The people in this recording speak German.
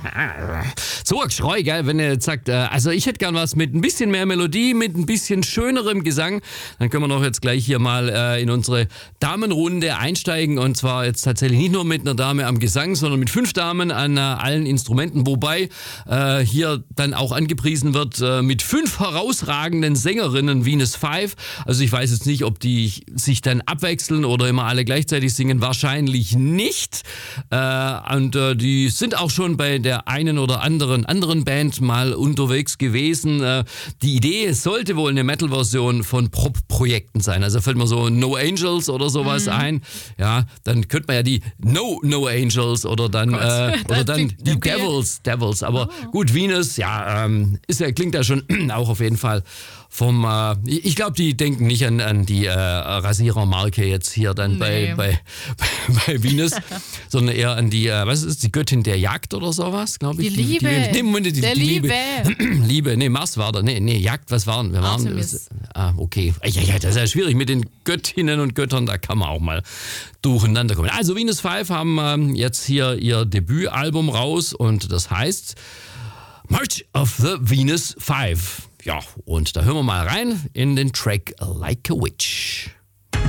So ein Geschrei, gell, wenn er jetzt sagt, also ich hätte gern was mit ein bisschen mehr Melodie, mit ein bisschen schönerem Gesang, dann können wir doch jetzt gleich hier mal in unsere Damenrunde einsteigen und zwar jetzt tatsächlich nicht nur mit einer Dame am Gesang, sondern mit 5 Damen an allen Instrumenten, wobei hier dann auch angepriesen wird mit 5 herausragenden Sängerinnen Venus 5. Also ich weiß jetzt nicht, ob die sich dann abwechseln oder immer alle gleichzeitig singen, wahrscheinlich nicht. Und die sind auch schon bei der einen oder anderen Band mal unterwegs gewesen. Die Idee sollte wohl eine Metal-Version von Prop-Projekten sein. Also fällt mir so No Angels oder sowas ein. Ja, dann könnte man ja die No Angels oder dann die Devils. Aber gut, Venus, ja, klingt ja schon auch auf jeden Fall vom, ich glaube, die denken nicht an die Rasierermarke jetzt hier dann bei Venus, sondern eher an die, was ist die Göttin der Jagd oder sowas, glaube ich. Die Liebe. Liebe, nee, Mars war da, nee, Jagd, was waren wir? Okay. Ja, das ist ja schwierig mit den Göttinnen und Göttern, da kann man auch mal durcheinander kommen. Also Venus 5 haben jetzt hier ihr Debütalbum raus und das heißt March of the Venus 5. Ja, und da hören wir mal rein in den Track Like a Witch.